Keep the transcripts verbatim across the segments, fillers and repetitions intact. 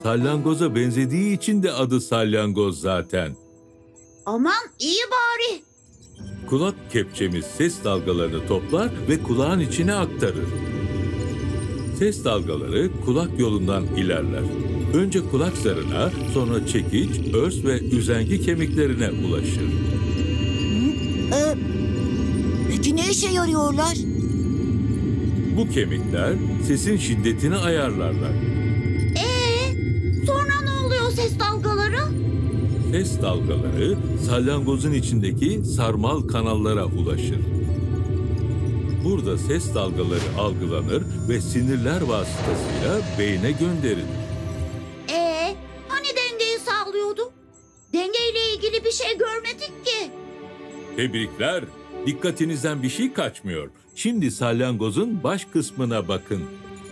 Salyangoza benzediği için de adı salyangoz zaten. Aman iyi bari. Kulak kepçemiz ses dalgalarını toplar ve kulağın içine aktarır. Ses dalgaları kulak yolundan ilerler. Önce kulak zarına, sonra çekiç, örs ve üzengi kemiklerine ulaşır. Ee, peki ne işe yarıyorlar? Bu kemikler sesin şiddetini ayarlarlar. Ee, sonra ne oluyor ses dalgaları? Ses dalgaları salyangozun içindeki sarmal kanallara ulaşır. Burada ses dalgaları algılanır ve sinirler vasıtasıyla beyne gönderilir. Ee, hani dengeyi sağlıyordu? Dengeyle ilgili bir şey görmedik ki. Tebrikler. Dikkatinizden bir şey kaçmıyor. Şimdi salyangozun baş kısmına bakın.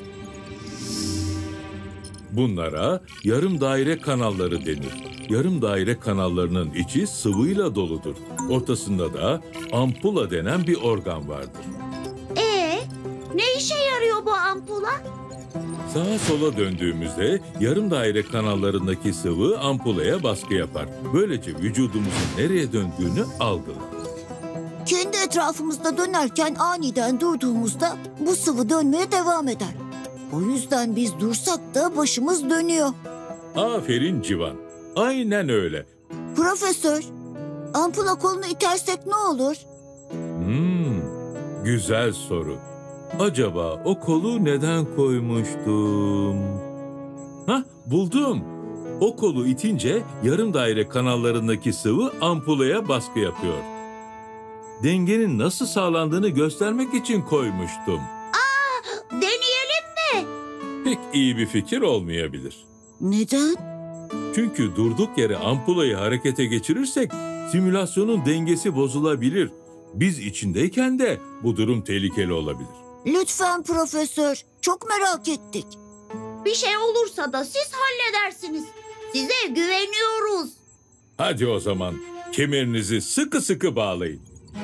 Bunlara yarım daire kanalları denir. Yarım daire kanallarının içi sıvıyla doludur. Ortasında da ampula denen bir organ vardır. Ee, ne işe yarıyor bu ampula? Sağa sola döndüğümüzde yarım daire kanallarındaki sıvı ampulaya baskı yapar. Böylece vücudumuzun nereye döndüğünü algılar. Kendi etrafımızda dönerken aniden durduğumuzda bu sıvı dönmeye devam eder. O yüzden biz dursak da başımız dönüyor. Aferin Civan. Aynen öyle. Profesör, ampula kolunu itersek ne olur? Hmm, güzel soru. Acaba o kolu neden koymuştum? Hah, buldum. O kolu itince yarım daire kanallarındaki sıvı ampulaya baskı yapıyor. Dengenin nasıl sağlandığını göstermek için koymuştum. Deneyelim mi? Pek iyi bir fikir olmayabilir. Neden? Çünkü durduk yere ampulayı harekete geçirirsek simülasyonun dengesi bozulabilir. Biz içindeyken de bu durum tehlikeli olabilir. Lütfen profesör, çok merak ettik. Bir şey olursa da siz halledersiniz. Size güveniyoruz. Hadi o zaman kemerinizi sıkı sıkı bağlayın.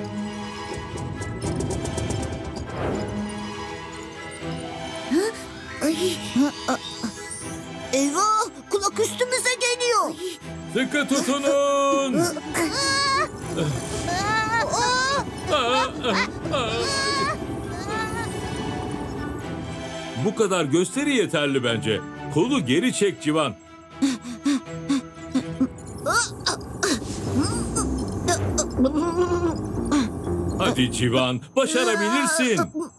Ay, Eyvah, kulak üstümüze geliyor. Sıkı tutunun. Bu kadar gösteri yeterli bence. Kolu geri çek Civan. Hadi Civan, başarabilirsin.